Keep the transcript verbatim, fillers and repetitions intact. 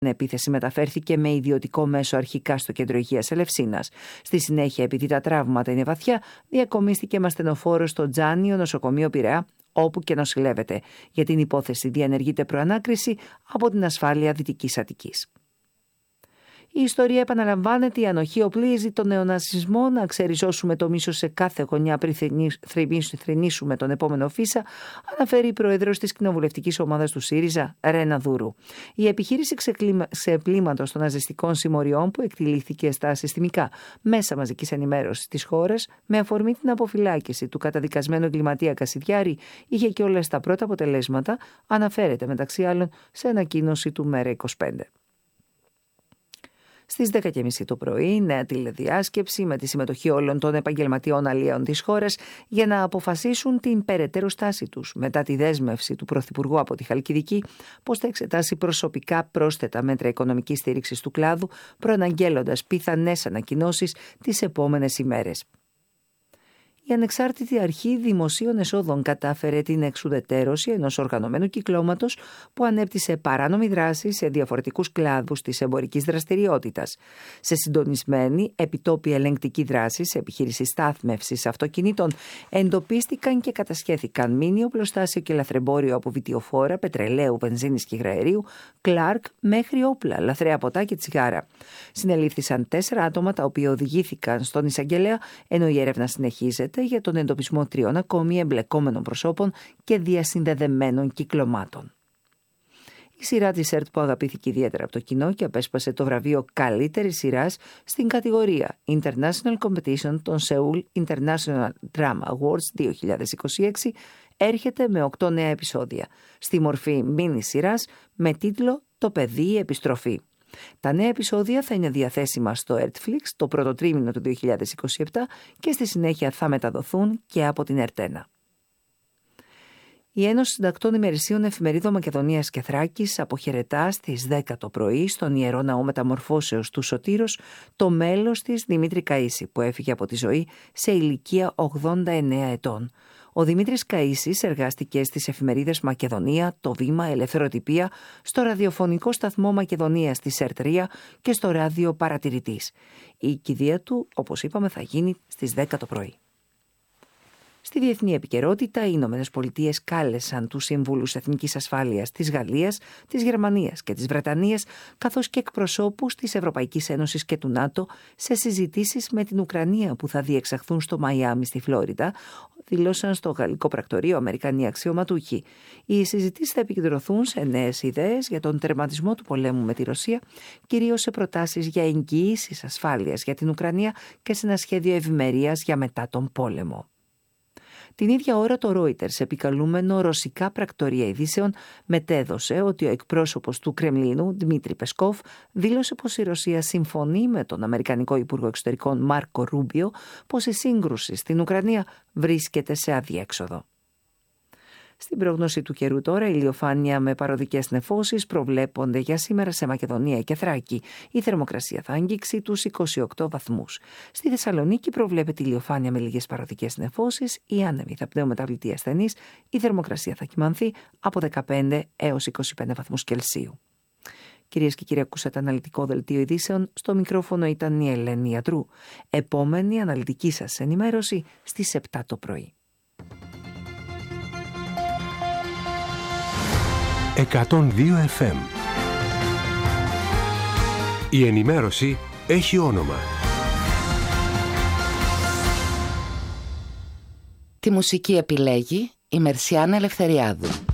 Η επίθεση μεταφέρθηκε με ιδιωτικό μέσο αρχικά στο κέντρο υγείας Ελευσίνας. Στη συνέχεια, επειδή τα τραύματα είναι βαθιά, διακομίστηκε με ασθενοφόρο στο Τζάνιο νοσοκομείο Πειραιά, όπου και νοσηλεύεται. Για την υπόθεση διενεργείται προανάκριση από την ασφάλεια Δυτικής Αττικής. Η ιστορία επαναλαμβάνεται, η ανοχή οπλίζει τον νεοναζισμό, να ξεριζώσουμε το μίσος σε κάθε γωνιά πριν θρηνήσουμε τον επόμενο Φίσα, αναφέρει η πρόεδρος της κοινοβουλευτικής ομάδας του ΣΥΡΙΖΑ, Ρένα Δούρου. Η επιχείρηση ξεπλήματος των ναζιστικών συμμοριών που εκτελήθηκε στα συστημικά μέσα μαζικής ενημέρωσης της χώρας με αφορμή την αποφυλάκηση του καταδικασμένου εγκληματία Κασιδιάρη είχε και όλα τα πρώτα αποτελέσματα, αναφέρεται μεταξύ άλλων σε ανακοίνωση του Μέρα είκοσι πέντε. Στις δέκα και μισή το πρωί, νέα τηλεδιάσκεψη με τη συμμετοχή όλων των επαγγελματιών αλλιέων της χώρας για να αποφασίσουν την περαιτέρω στάση τους μετά τη δέσμευση του Πρωθυπουργού από τη Χαλκιδική πως θα εξετάσει προσωπικά πρόσθετα μέτρα οικονομικής στήριξης του κλάδου, προαναγγέλλοντας πιθανές ανακοινώσεις τις επόμενες ημέρες. Η Ανεξάρτητη Αρχή Δημοσίων Εσόδων κατάφερε την εξουδετερώση ενός οργανωμένου κυκλώματος που ανέπτυσε παράνομη δράση σε διαφορετικούς κλάδους της εμπορικής δραστηριότητας. Σε συντονισμένη επιτόπια ελεγκτική δράση σε επιχείρηση στάθμευσης αυτοκινήτων εντοπίστηκαν και κατασχέθηκαν μίνι οπλοστάσιο και λαθρεμπόριο από βιτιοφόρα, πετρελαίου, βενζίνης και υγραερίου, Κλάρκ μέχρι όπλα, λαθρέα ποτά και τσιγάρα. Συνελήφθησαν τέσσερα άτομα τα οποία οδηγήθηκαν στον εισαγγελέα, ενώ η έρευνα συνεχίζεται για τον εντοπισμό τριών ακόμη εμπλεκόμενων προσώπων και διασυνδεδεμένων κυκλωμάτων. Η σειρά της ΕΡΤ που αγαπήθηκε ιδιαίτερα από το κοινό και απέσπασε το βραβείο καλύτερης σειράς στην κατηγορία International Competition των Seoul International Drama Awards δύο χιλιάδες είκοσι έξι έρχεται με οκτώ νέα επεισόδια, στη μορφή μίνι σειράς με τίτλο «Το παιδί επιστροφή». Τα νέα επεισόδια θα είναι διαθέσιμα στο Netflix το πρώτο τρίμηνο του δύο χιλιάδες είκοσι επτά και στη συνέχεια θα μεταδοθούν και από την ΕΡΤ1. Η Ένωση Συντακτών Ημερησίων Εφημερίδων Μακεδονίας και Θράκης αποχαιρετά στις δέκα το πρωί στον Ιερό Ναό Μεταμορφώσεως του Σωτήρος το μέλος της Δημήτρη Καΐση που έφυγε από τη ζωή σε ηλικία ογδόντα εννέα ετών. Ο Δημήτρης Καΐσης εργάστηκε στις εφημερίδες Μακεδονία, Το Βήμα, Ελευθεροτυπία, στο ραδιοφωνικό σταθμό Μακεδονίας της ΕΡΤ3 και στο ράδιο Παρατηρητής. Η κηδεία του, όπως είπαμε, θα γίνει στις δέκα το πρωί. Στη διεθνή επικαιρότητα, οι Ηνωμένες Πολιτείες κάλεσαν τους Συμβούλους Εθνικής Ασφάλειας της Γαλλίας, της Γερμανίας και της Βρετανίας, καθώς και εκπροσώπους της Ευρωπαϊκής Ένωσης και του ΝΑΤΟ, σε συζητήσεις με την Ουκρανία που θα διεξαχθούν στο Μαϊάμι στη Φλόριντα, δήλωσαν στο γαλλικό πρακτορείο Αμερικανοί αξιωματούχοι. Οι συζητήσεις θα επικεντρωθούν σε νέες ιδέες για τον τερματισμό του πολέμου με τη Ρωσία, κυρίως σε προτάσεις για εγγυήσεις ασφάλειας για την Ουκρανία και σε ένα σχέδιο ευημερίας για μετά τον πόλεμο. Την ίδια ώρα το Reuters, επικαλούμενο ρωσικά πρακτορία ειδήσεων, μετέδωσε ότι ο εκπρόσωπος του Κρεμλίνου, Δημήτρη Πεσκόφ, δήλωσε πως η Ρωσία συμφωνεί με τον Αμερικανικό Υπουργό Εξωτερικών Μάρκο Ρούμπιο πως η σύγκρουση στην Ουκρανία βρίσκεται σε αδιέξοδο. Στην πρόγνωση του καιρού τώρα, ηλιοφάνεια με παροδικές νεφώσεις προβλέπονται για σήμερα σε Μακεδονία και Θράκη. Η θερμοκρασία θα αγγίξει τους είκοσι οκτώ βαθμούς. Στη Θεσσαλονίκη προβλέπεται ηλιοφάνεια με λίγες παροδικές νεφώσεις. Οι άνεμοι θα πνευμεταβλητοί ασθενείς. Η θερμοκρασία θα κυμανθεί από δεκαπέντε έως είκοσι πέντε βαθμούς Κελσίου. Κυρίες και κύριοι, ακούσατε αναλυτικό δελτίο ειδήσεων. Στο μικρόφωνο ήταν η Ελένη Ιατρού. Επόμενη αναλυτική σας ενημέρωση στις επτά το πρωί. εκατόν δύο εφ εμ. Η ενημέρωση έχει όνομα. Τη μουσική επιλέγει η Μερσιάνα Ελευθεριάδου.